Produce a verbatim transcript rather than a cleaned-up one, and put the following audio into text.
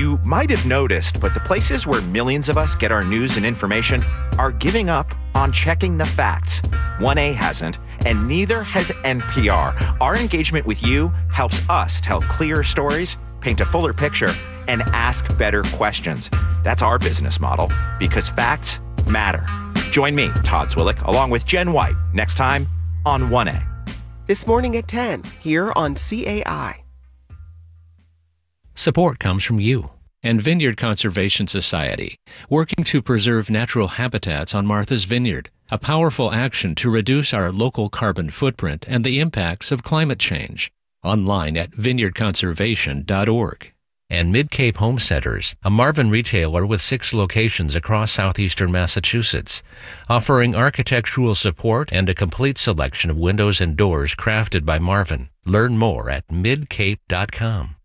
You might have noticed, but the places where millions of us get our news and information are giving up on checking the facts. one A hasn't, and neither has N P R. Our engagement with you helps us tell clearer stories, paint a fuller picture, and ask better questions. That's our business model, because facts matter. Join me, Todd Zwillich, along with Jen White, next time on one A. This morning at ten, here on C A I. Support comes from you and Vineyard Conservation Society, working to preserve natural habitats on Martha's Vineyard, a powerful action to reduce our local carbon footprint and the impacts of climate change. Online at vineyard conservation dot org. And Mid-Cape Homesteaders, a Marvin retailer with six locations across southeastern Massachusetts, offering architectural support and a complete selection of windows and doors crafted by Marvin. Learn more at mid cape dot com.